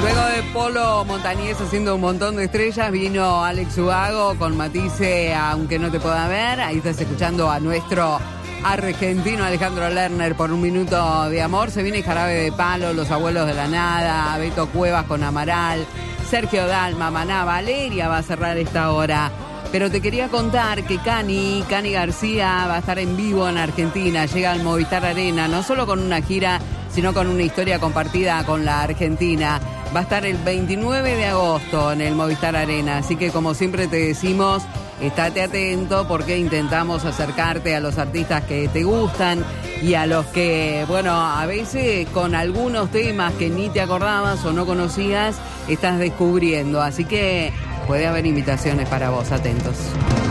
Luego de Polo Montañés haciendo un montón de estrellas, vino Alex Ubago con Matisse, aunque no te pueda ver. Ahí estás escuchando a nuestro argentino Alejandro Lerner por Un Minuto de Amor. Se viene Jarabe de Palo, Los Abuelos de la Nada, Beto Cuevas con Amaral, Sergio Dalma, Maná, Valeria va a cerrar esta hora. Pero te quería contar que Cani García va a estar en vivo en Argentina, llega al Movistar Arena, no solo con una gira, sino con una historia compartida con la Argentina. Va a estar el 29 de agosto en el Movistar Arena, así que como siempre te decimos, estate atento porque intentamos acercarte a los artistas que te gustan y a los que, bueno, a veces con algunos temas que ni te acordabas o no conocías, estás descubriendo. Así que puede haber invitaciones para vos, atentos.